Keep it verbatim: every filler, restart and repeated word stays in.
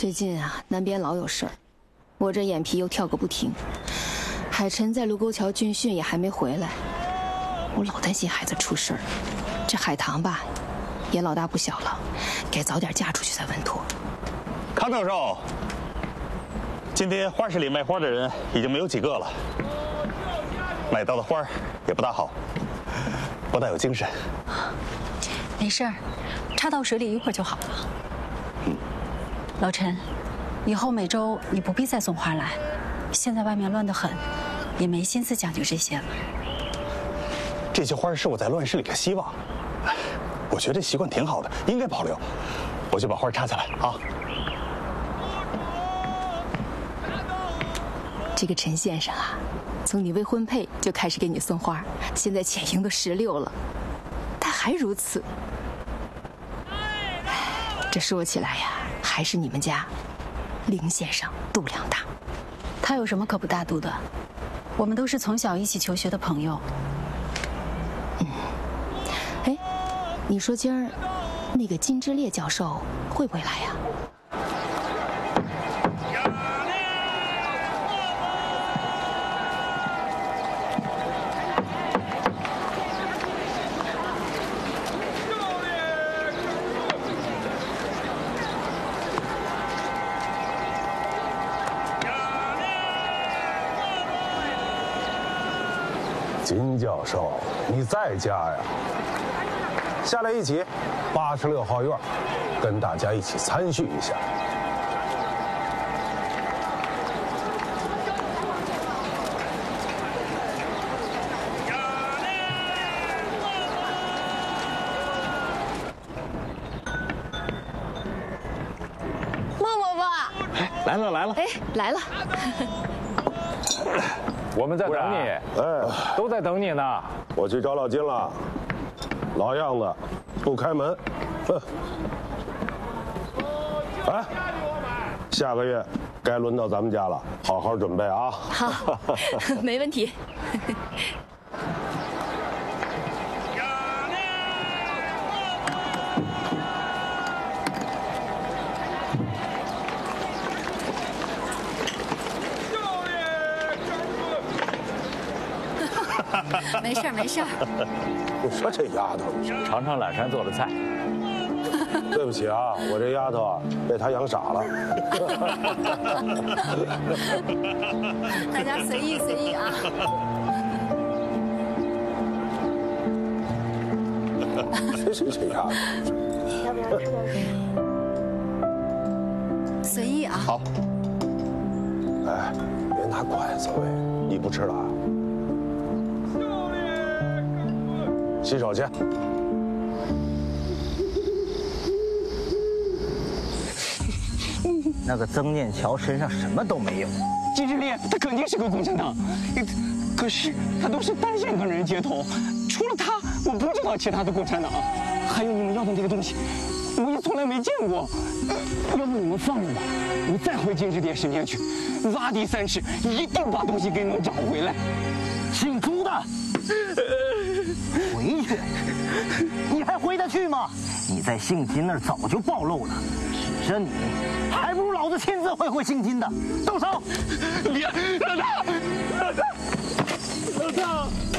最近啊，南边老有事儿，我这眼皮又跳个不停。海晨在卢沟桥军训也还没回来，我老担心孩子出事儿。这海棠吧，也老大不小了，该早点嫁出去才稳妥。 康教授，今天花市里卖花的人已经没有几个了，买到的花也不大好，不大有精神。 没事儿，插到水里一会儿就好了。嗯，老陈，以后每周你不必再送花来，现在外面乱得很，也没心思讲究这些了。 这些花是我在乱世里的希望，我觉得这习惯挺好的，应该保留。我就把花插下来啊。 这个陈先生啊，从你未婚配就开始给你送花，现在浅莹都十六了，他还如此。这说起来呀，还是你们家林先生度量大。 他有什么可不大度的？我们都是从小一起求学的朋友。 嗯，哎，你说今儿那个金之烈教授会不会来呀？ 金教授，你在家呀？下来一起，八十六号院，跟大家一起参叙一下。 孟伯伯， 哎，来了来了， 哎，来了。 我们在等你，哎，都在等你呢。 我去找老金了，老样子，不开门。哼。哎，下个月该轮到咱们家了，好好准备啊。 好，没问题。 没事儿没事儿。 你说这丫头， 尝尝懒山做的菜。 对不起啊，我这丫头啊被他养傻了。 大家随意随意啊。 谁谁这丫头？ 要不要吃点水？随意啊。 好。 哎，别拿筷子喂，你不吃了啊？洗手去。 那个曾念桥身上什么都没有。 金之烈他肯定是个共产党，可是他都是单线跟人接头，除了他，我不知道其他的共产党。还有你们要的这个东西，我也从来没见过。要不你们放了吧，我再回金之烈身边去，挖地三尺，一定把东西给你们找回来。 姓朱的。回去？你还回得去吗？你在姓金那儿早就暴露了，只剩你，还不如老子亲自会会姓金的。动手！ 别，老大，老大，老大。